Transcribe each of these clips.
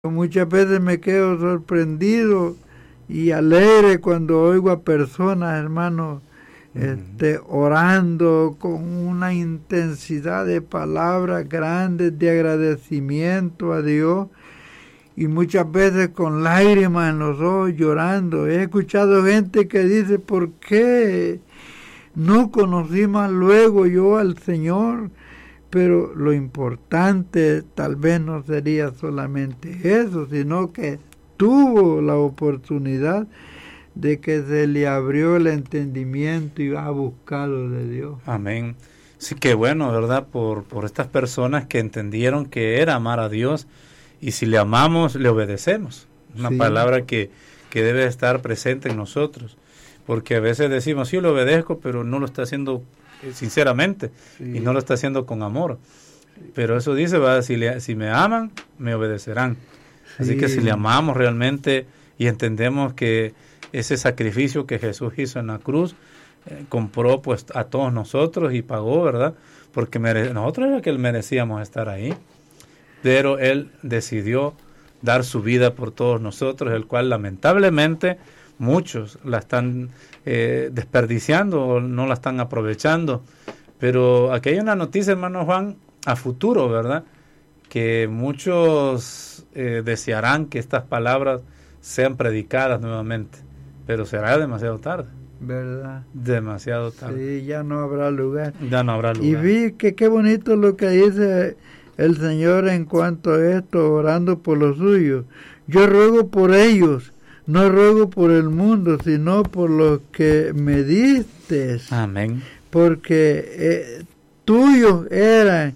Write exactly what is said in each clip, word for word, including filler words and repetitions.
Muchas veces me quedo sorprendido y alegre cuando oigo a personas, hermanos, uh-huh. este, orando con una intensidad de palabras grandes de agradecimiento a Dios y muchas veces con lágrimas en los ojos llorando. He escuchado gente que dice, ¿por qué no conocí más luego yo al Señor? Pero lo importante tal vez no sería solamente eso, sino que tuvo la oportunidad de que se le abrió el entendimiento y ha buscado de Dios. Amén. Sí, que bueno, ¿verdad? Por, por estas personas que entendieron que era amar a Dios y si le amamos, le obedecemos. Una sí. palabra que, que debe estar presente en nosotros. Porque a veces decimos, sí, le obedezco, pero no lo está haciendo sinceramente sí. y no lo está haciendo con amor. Pero eso dice, ¿verdad? Si, le, si me aman, me obedecerán. Sí. Así que si le amamos realmente y entendemos que ese sacrificio que Jesús hizo en la cruz, eh, compró pues a todos nosotros y pagó, ¿verdad? Porque mere- nosotros era que él merecíamos estar ahí. Pero él decidió dar su vida por todos nosotros, el cual lamentablemente muchos la están eh, desperdiciando o no la están aprovechando. Pero aquí hay una noticia, hermano Juan, a futuro, ¿verdad? Que muchos eh, desearán que estas palabras sean predicadas nuevamente, pero será demasiado tarde. ¿Verdad? Demasiado tarde. Sí, ya no habrá lugar. Ya no habrá lugar. Y vi que qué bonito lo que dice el Señor en cuanto a esto, orando por los suyos. Yo ruego por ellos, no ruego por el mundo, sino por los que me diste. Amén. Porque eh, tuyos eran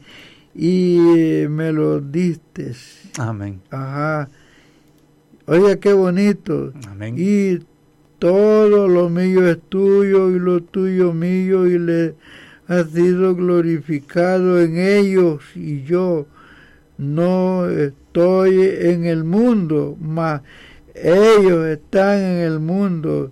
y me los diste. Amén. Ajá. Oiga, qué bonito. Amén. Y todo lo mío es tuyo y lo tuyo mío y le ha sido glorificado en ellos y yo no estoy en el mundo, mas ellos están en el mundo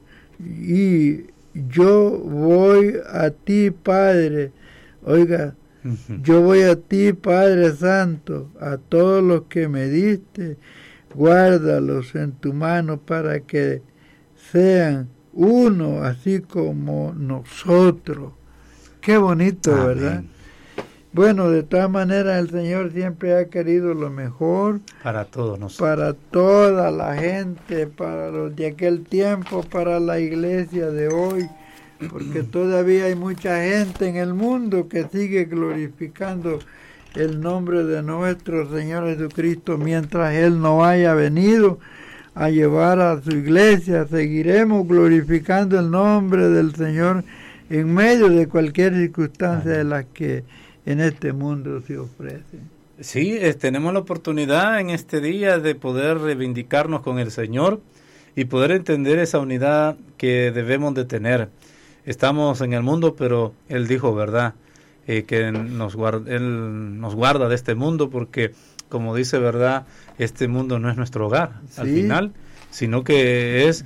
y yo voy a ti, Padre. Oiga, uh-huh. yo voy a ti, Padre Santo, a todos los que me diste, guárdalos en tu mano para que sean uno, así como nosotros. Qué bonito, Amén. ¿Verdad? Bueno, de todas maneras el Señor siempre ha querido lo mejor para todos nosotros, para toda la gente, para los de aquel tiempo, para la iglesia de hoy, porque todavía hay mucha gente en el mundo que sigue glorificando el nombre de nuestro Señor Jesucristo mientras Él no haya venido a llevar a su iglesia. Seguiremos glorificando el nombre del Señor en medio de cualquier circunstancia Amén. De las que en este mundo se ofrece. Sí, es, tenemos la oportunidad en este día de poder reivindicarnos con el Señor y poder entender esa unidad que debemos de tener. Estamos en el mundo, pero Él dijo, ¿verdad? Eh, que nos guarda, Él nos guarda de este mundo porque, como dice, ¿verdad? Este mundo no es nuestro hogar, sí. al final, sino que es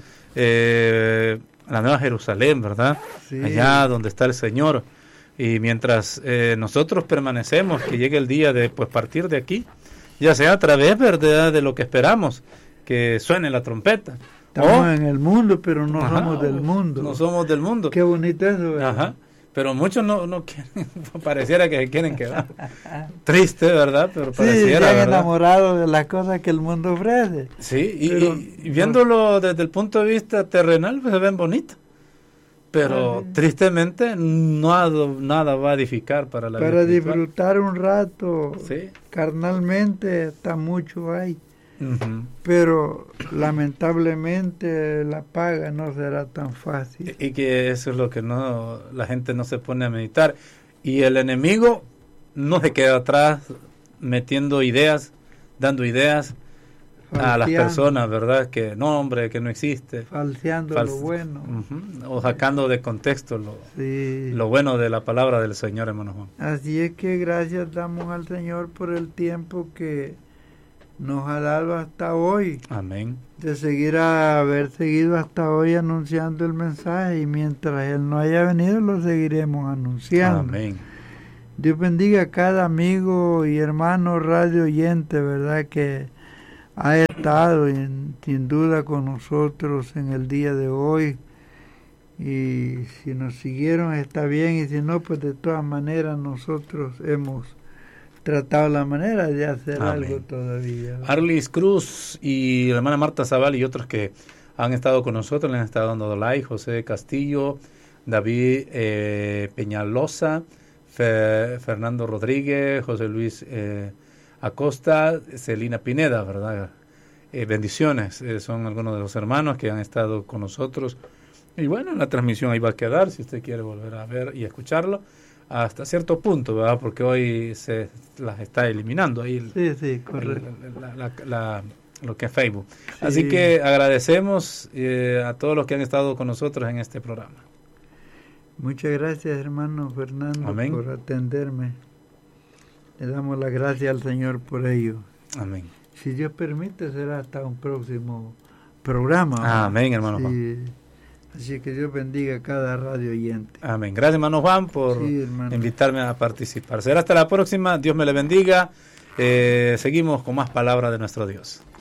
eh, la Nueva Jerusalén, ¿verdad? Sí. Allá donde está el Señor. Y mientras eh, nosotros permanecemos, que llegue el día de pues partir de aquí, ya sea a través, ¿verdad?, de lo que esperamos, que suene la trompeta. Estamos o, en el mundo, pero no ajá, somos del mundo. No somos del mundo. Qué bonito eso, ¿verdad? Ajá. Pero muchos no, no quieren, pareciera que se quieren quedar. Triste, ¿verdad? Pero pareciera, sí, se han ¿verdad? enamorado de las cosas que el mundo ofrece. Sí, y, pero, y, y viéndolo no. desde el punto de vista terrenal, pues se ven bonitos. Pero Ay. tristemente nada, nada va a edificar para la vida. Para disfrutar un rato, sí. carnalmente, hasta mucho hay. Uh-huh. Pero lamentablemente la paga no será tan fácil. Y que eso es lo que no la gente no se pone a meditar. Y el enemigo no se queda atrás metiendo ideas, dando ideas Falseando. a las personas, ¿verdad? Que no, hombre, que no existe. Falseando Fal- lo bueno. Uh-huh. O sacando de contexto lo, sí. lo bueno de la palabra del Señor, hermano Juan. Así es que gracias damos al Señor por el tiempo que nos ha dado hasta hoy. Amén. De seguir a haber seguido hasta hoy anunciando el mensaje y mientras Él no haya venido lo seguiremos anunciando. Amén. Dios bendiga a cada amigo y hermano radio oyente, ¿verdad? Que ha estado en, sin duda con nosotros en el día de hoy. Y si nos siguieron está bien, y si no, pues de todas maneras nosotros hemos tratado la manera de hacer Amén. Algo todavía. Arlis Cruz y la hermana Marta Zaval y otros que han estado con nosotros, le han estado dando like, José Castillo, David eh, Peñalosa, Fe, Fernando Rodríguez, José Luis eh, Acosta, Celina Pineda, ¿verdad? Eh, bendiciones, eh, son algunos de los hermanos que han estado con nosotros. Y bueno, la transmisión ahí va a quedar, si usted quiere volver a ver y escucharlo, hasta cierto punto, ¿verdad? Porque hoy se las está eliminando ahí. El, sí, sí, correcto. El, la, la, la, lo que es Facebook. Sí. Así que agradecemos eh, a todos los que han estado con nosotros en este programa. Muchas gracias, hermano Fernando, Amén. Por atenderme. Le damos las gracias al Señor por ello. Amén. Si Dios permite, será hasta un próximo programa. Amén, hermano sí. Juan. Así que Dios bendiga a cada radio oyente. Amén. Gracias, hermano Juan, por sí, hermano. invitarme a participar. Será hasta la próxima. Dios me le bendiga. Eh, seguimos con más palabras de nuestro Dios.